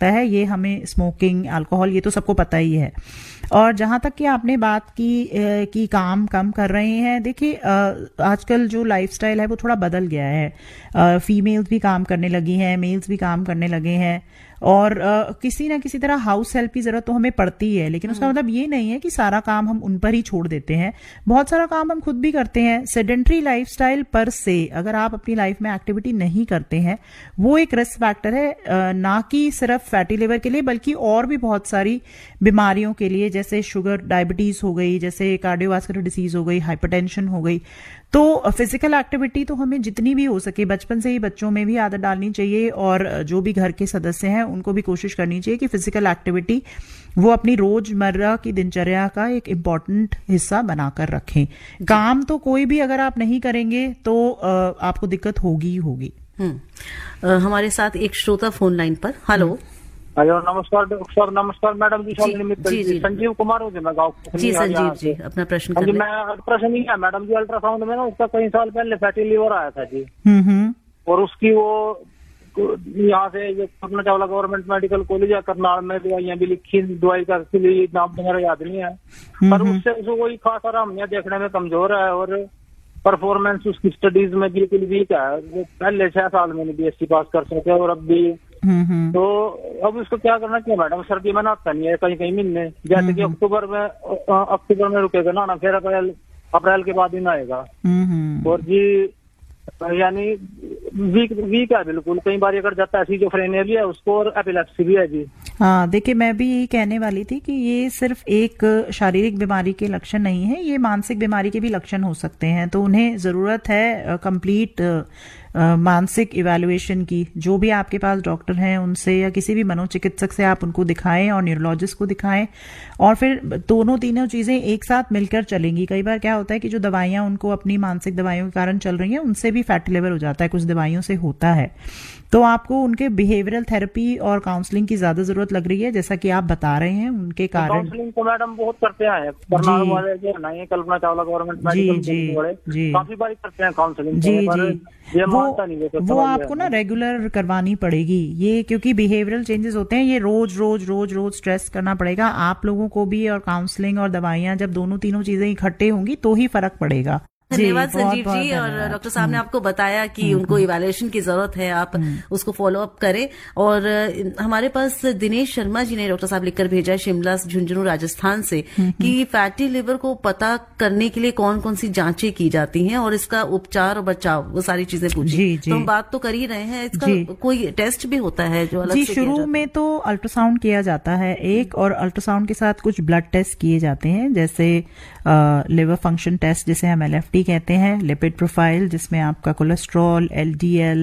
सकता है, ये हमें स्मोकिंग, अल्कोहल, ये तो सबको पता ही है। और जहां तक कि आपने बात की काम कम कर रहे हैं, देखिए आजकल जो लाइफस्टाइल है वो थोड़ा बदल गया है। फीमेल्स भी काम करने लगी हैं, मेल्स भी काम करने लगे हैं, और किसी ना किसी तरह हाउस हेल्प की जरूरत तो हमें पड़ती है, लेकिन उसका मतलब ये नहीं है कि सारा काम हम उन पर ही छोड़ देते हैं। बहुत सारा काम हम खुद भी करते हैं। सेडेंट्री लाइफस्टाइल पर से अगर आप अपनी लाइफ में एक्टिविटी नहीं करते हैं, वो एक रिस्क फैक्टर है, ना कि सिर्फ फैटी लिवर के लिए बल्कि और भी बहुत सारी बीमारियों के लिए, जैसे शुगर, डायबिटीज हो गई, जैसे कार्डियोवास्कुलर डिसीज हो गई, हाइपरटेंशन हो गई। तो फिजिकल एक्टिविटी तो हमें जितनी भी हो सके बचपन से ही बच्चों में भी आदत डालनी चाहिए, और जो भी घर के सदस्य हैं उनको भी कोशिश करनी चाहिए कि फिजिकल एक्टिविटी वो अपनी रोजमर्रा की दिनचर्या का एक इम्पॉर्टेंट हिस्सा बनाकर रखें। काम तो कोई भी अगर आप नहीं करेंगे तो आपको दिक्कत होगी ही होगी। हमारे साथ एक श्रोता फोन लाइन पर। हेलो। हेलो, नमस्कार सर। नमस्कार मैडम जी। जी संजीव कुमार हूँ मैं गाँव। जी संजीव जी, अपना प्रश्न कर। मैं प्रश्न नहीं है मैडम जी, अल्ट्रासाउंड में ना उसका कई साल पहले फैटी लिवर आया था जी। और उसकी वो यहाँ से अपना चावला गवर्नमेंट मेडिकल कॉलेज या करनाल में दवाइयाँ भी लिखी, दवाई का नाम मेरा याद नहीं है, पर उससे उसको कोई खास आराम नहीं है, देखने में कमजोर है और परफॉर्मेंस उसकी स्टडीज में बिल्कुल वीक है। वो पहले 6 साल में BSc पास कर सके और अब भी। तो अब उसको क्या करना चाहिए मैडम? सर्दी में नहाता नहीं है कहीं कहीं महीने, जैसे कि अक्टूबर में रुकेगा नहाना, फिर अप्रैल के बाद ही नहाएगा। और जी यानी वीक है बिल्कुल, कई बार अगर जाता है सिजोफ्रेनिया भी है उसको और एपिलेप्सी भी है जी। हाँ, देखिए मैं भी यही कहने वाली थी कि ये सिर्फ एक शारीरिक बीमारी के लक्षण नहीं है, ये मानसिक बीमारी के भी लक्षण हो सकते हैं। तो उन्हें जरूरत है कंप्लीट मानसिक इवैल्यूएशन की। जो भी आपके पास डॉक्टर हैं उनसे या किसी भी मनोचिकित्सक से आप उनको दिखाएं और न्यूरोलॉजिस्ट को दिखाएं, और फिर दोनों तीनों चीजें एक साथ मिलकर चलेंगी। कई बार क्या होता है कि जो दवाइयां उनको अपनी मानसिक दवाइयों के कारण चल रही हैं उनसे भी फैटी लिवर हो जाता है, कुछ दवाइयों से होता है। तो आपको उनके बिहेवियरल थेरेपी और काउंसलिंग की ज्यादा जरूरत लग रही है, जैसा कि आप बता रहे हैं उनके कारण। काउंसलिंग तो मैडम बहुत करते हैं, करनाल वाले जो है ना, ये कल्पना चावला गवर्नमेंट मेडिकल काफी बार करते हैं काउंसलिंग। जी वो आपको ना रेगुलर करवानी पड़ेगी ये, क्योंकि बिहेवियरल चेंजेस होते हैं, ये रोज रोज रोज रोज स्ट्रेस करना पड़ेगा आप लोगों को भी, और काउंसलिंग और दवाइयां जब दोनों तीनों चीजें इकट्ठे होंगी तो ही फर्क पड़ेगा। धन्यवाद संजीव जी। और डॉक्टर साहब ने आपको बताया कि उनको इवैल्यूएशन की जरूरत है, आप उसको फॉलो अप करें। और हमारे पास दिनेश शर्मा जी ने डॉक्टर साहब लिखकर भेजा है शिमला झुंझुनू राजस्थान से कि फैटी लिवर को पता करने के लिए कौन कौन सी जांचें की जाती हैं और इसका उपचार और बचाव, वो सारी चीजें पूछी। तो हम बात तो कर ही रहे हैं, इसका कोई टेस्ट भी होता है जो अलग से? शुरू में तो अल्ट्रासाउंड किया जाता है एक, और अल्ट्रासाउंड के साथ कुछ ब्लड टेस्ट किए जाते हैं, जैसे लिवर फंक्शन टेस्ट जिसे हम LFT कहते हैं, लिपिड प्रोफाइल जिसमें आपका कोलेस्ट्रॉल, LDL,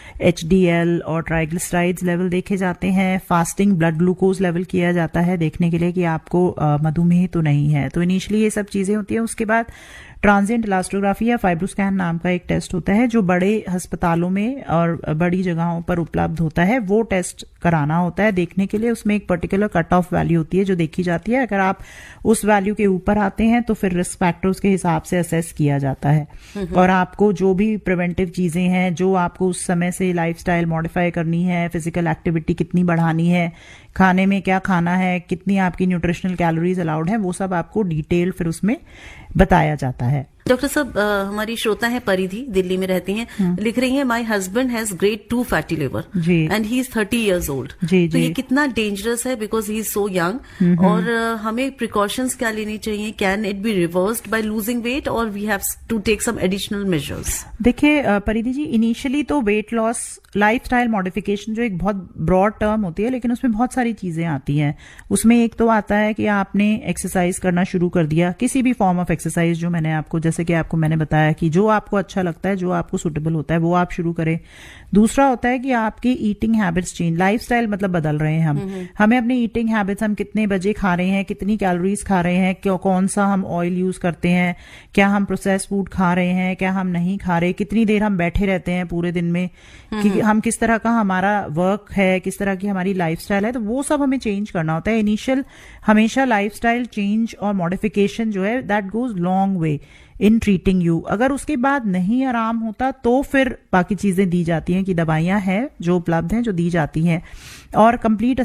HDL और ट्राइग्लिसराइड्स लेवल देखे जाते हैं। फास्टिंग ब्लड ग्लूकोज लेवल किया जाता है देखने के लिए कि आपको मधुमेह तो नहीं है। तो इनिशियली ये सब चीजें होती है। उसके बाद ट्रांजिएंट इलास्टोग्राफी या फाइब्रोस्कैन नाम का एक टेस्ट होता है जो बड़े अस्पतालों में और बड़ी जगहों पर उपलब्ध होता है। वो टेस्ट कराना होता है देखने के लिए। उसमें एक पर्टिकुलर कट ऑफ वैल्यू होती है जो देखी जाती है। अगर आप उस वैल्यू के ऊपर आते हैं तो फिर रिस्क फैक्टर्स के हिसाब से असेस किया जाता है, और आपको जो भी प्रिवेंटिव चीजें हैं जो आपको उस समय से लाइफस्टाइल मॉडिफाई करनी है, फिजिकल एक्टिविटी कितनी बढ़ानी है, खाने में क्या खाना है, कितनी आपकी न्यूट्रिशनल कैलोरीज अलाउड है, वो सब आपको डिटेल फिर उसमें बताया जाता है। डॉक्टर साहब, हमारी श्रोता है परिधि, दिल्ली में रहती हैं, लिख रही हैं my husband has grade 2 fatty liver and he is 30 years old। तो ये कितना डेंजरस है because he is so young, और हमें प्रिकॉशंस क्या लेनी चाहिए? Can it be reversed by losing weight और we have to take some additional measures? देखिए परिधि जी, इनिशियली तो वेट लॉस, लाइफस्टाइल मॉडिफिकेशन जो एक बहुत ब्रॉड टर्म होती है, लेकिन उसमें बहुत सारी चीजें आती हैं। उसमें एक तो आता है कि आपने एक्सरसाइज करना शुरू कर दिया, किसी भी फॉर्म ऑफ एक्सरसाइज जो मैंने आपको, जैसे कि आपको मैंने बताया कि जो आपको अच्छा लगता है, जो आपको सुटेबल होता है वो आप शुरू करें। दूसरा होता है कि आपकी ईटिंग हैबिट्स चेंज, लाइफस्टाइल मतलब बदल रहे हैं हमें अपनी ईटिंग हैबिट्स, हम कितने बजे खा रहे हैं, कितनी कैलोरीज खा रहे हैं, कौन सा हम ऑयल यूज करते हैं, क्या हम प्रोसेस फूड खा रहे हैं, क्या हम नहीं खा रहे, कितनी देर हम बैठे रहते हैं पूरे दिन में, कि हम किस तरह का हमारा वर्क है, किस तरह की हमारी लाइफस्टाइल है, तो वो सब हमें चेंज करना होता है। इनिशियल हमेशा लाइफस्टाइल चेंज और मॉडिफिकेशन जो है that goes long way in treating you. अगर उसके बाद नहीं आराम होता तो फिर बाकी चीजें दी जाती हैं कि दवाइयां हैं जो उपलब्ध हैं जो दी जाती हैं, और कंप्लीट